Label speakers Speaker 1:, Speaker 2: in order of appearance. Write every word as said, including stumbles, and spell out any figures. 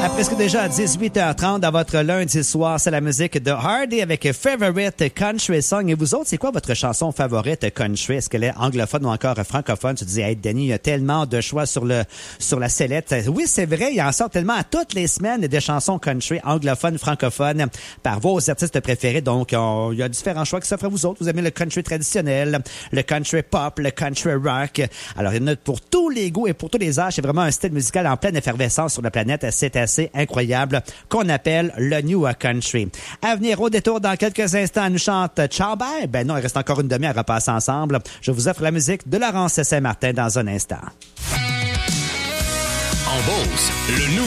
Speaker 1: À presque déjà dix-huit heures trente dans votre lundi soir, c'est la musique de Hardy avec Favorite Country Song. Et vous autres, c'est quoi votre chanson favorite country? Est-ce qu'elle est anglophone ou encore francophone? Tu dis, hey, Danny, il y a tellement de choix sur le sur la sellette. Oui, c'est vrai, il en sort tellement à toutes les semaines des chansons country anglophones, francophones, par vos artistes préférés. Donc, on, il y a différents choix qui s'offrent à vous autres. Vous aimez le country traditionnel, le country pop, le country rock. Alors, il y en a pour tous les goûts et pour tous les âges. C'est vraiment un style musical en pleine effervescence sur la planète. C'est assez incroyable qu'on appelle le New Country. À venir au détour dans quelques instants, elle nous chante Ciao Bye. Ben non, il reste encore une demi à repasser ensemble. Je vous offre la musique de Laurence Saint-Martin dans un instant.
Speaker 2: En Beauce, le nouveau